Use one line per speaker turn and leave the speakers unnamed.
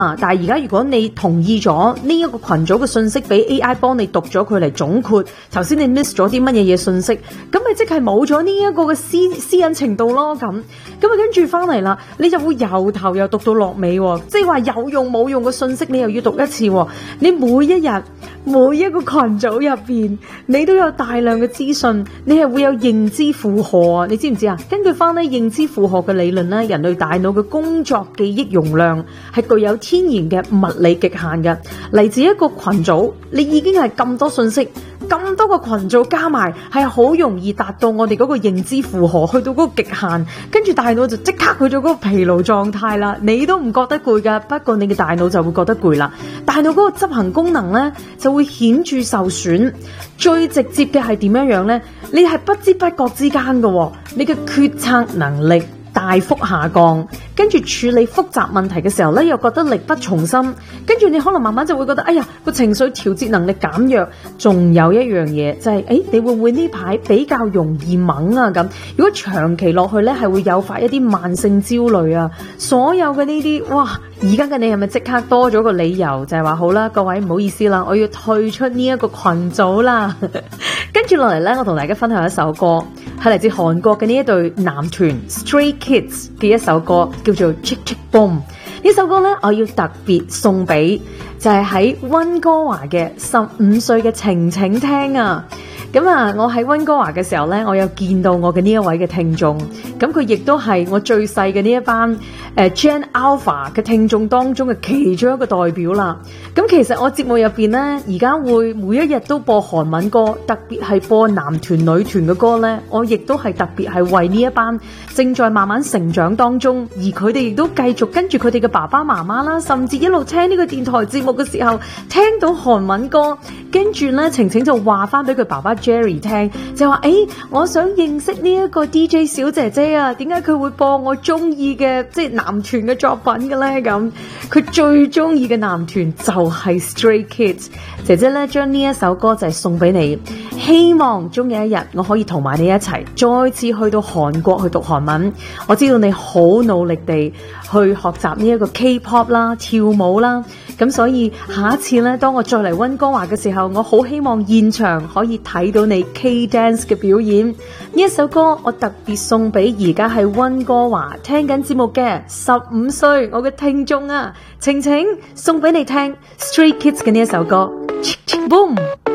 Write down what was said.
但係而家如果你同意咗呢一個群組嘅信息俾 AI 幫你讀咗佢嚟總括頭先你 miss 咗啲乜嘢信息，咁咪即係冇咗呢一個嘅私隱程度咯。咁跟住翻嚟啦，你就會由頭又讀到落尾，即係話有用冇用嘅信息你又要讀一次。你每一日每一個群組入邊，你都有大量嘅資訊，你係會有認知負荷啊！你知唔知啊？根據翻呢認知負荷嘅理論咧，人類大腦嘅工作記憶容量係具有天然嘅物理極限嘅。嚟自一個群組，你已經係咁多信息，咁多個群組加埋，係好容易達到我哋嗰個認知負荷，去到嗰個極限，跟住大腦就即刻去咗嗰個疲勞狀態啦。你都唔覺得攰噶，不過你嘅大腦就會覺得攰啦。大腦嗰個執行功能呢，就會顯著受損。最直接嘅係點樣呢？你係不知不覺之間嘅，你嘅決策能力大幅下降，跟住處理複雜問題嘅時候咧，又覺得力不從心，跟住你可能慢慢就會覺得，哎呀，個情緒調節能力減弱。仲有一樣嘢就係，你會唔會呢排比較容易懵啊？咁如果長期落去咧，係會誘發一啲慢性焦慮啊。所有嘅呢啲，哇！而家嘅你係咪即刻多咗個理由，就係話好啦，各位唔好意思啦，我要退出呢一個群組啦。跟住落嚟咧，我同大家分享一首歌，係嚟自韓國嘅呢一對男團 Stray Kids 嘅一首歌，叫做 Chick Chick Boom。呢首歌咧，我要特別送俾就係喺溫哥華嘅15歲嘅晴晴聽啊！咁啊，我喺溫哥華嘅時候咧，我有見到我嘅呢一位嘅聽眾，咁佢亦都係我最細嘅呢一班Gen Alpha 嘅聽眾當中嘅其中一個代表啦。咁其實我節目入邊咧，而家會每一日都播韓文歌，特別係播男團女團嘅歌咧，我亦都係特別係為呢一班正在慢慢成長當中，而佢哋亦都繼續跟住佢哋嘅爸爸媽媽啦，甚至一路聽呢個電台節目嘅時候，聽到韓文歌，跟住咧晴晴就話翻俾佢爸爸 Jerry 聽，就話我想認識呢一個 DJ 小姐姐啊，點解佢會播我中意嘅即係男團嘅作品嘅咧？咁佢最中意嘅男團就係 Stray Kids。姐姐咧將呢一首歌就係送俾你，希望終有一日我可以同埋你一齊再次去到韓國去讀韓文。我知道你好努力地去學習呢一個 K-pop 啦、跳舞啦，咁所以下一次咧，當我再嚟溫哥華嘅時候，我好希望現場可以睇到你 K-dance 嘅表演。呢一首歌我特別送俾而家喺溫哥華聽緊節目嘅15歲我嘅聽眾啊，晴晴送俾你聽 Stray Kids 嘅呢一首歌 Chick Chick Boom。